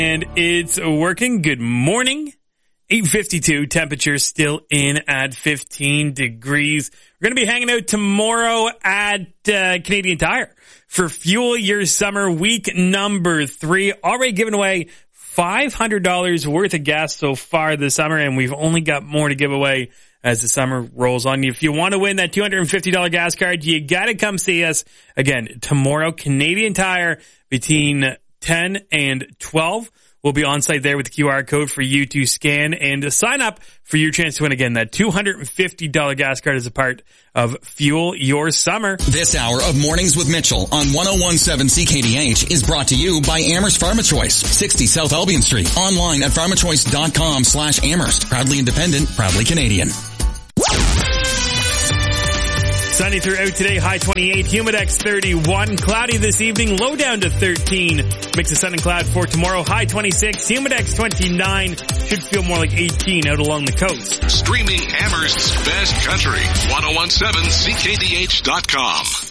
And it's working. Good morning. 8:52, temperature still in at 15 degrees. We're going to be hanging out tomorrow at Canadian Tire for Fuel Your Summer week number 3. Already given away $500 worth of gas so far this summer, and we've only got more to give away as the summer rolls on. If you want to win that $250 gas card, you got to come see us again tomorrow. Canadian Tire between 10 and 12. We'll be on site there with the QR code for you to scan and to sign up for your chance to win again. That $250 gas card is a part of Fuel Your Summer. This hour of Mornings with Mitchell on 101.7 CKDH is brought to you by Amherst PharmaChoice, 60 South Albion Street. Online at pharmachoice.com/Amherst. Proudly independent, proudly Canadian. Sunny throughout today, high 28, Humidex 31, cloudy this evening, low down to 13, mix of sun and cloud for tomorrow, high 26, Humidex 29, should feel more like 18 out along the coast. Streaming Amherst's best country, 1017CKDH.com.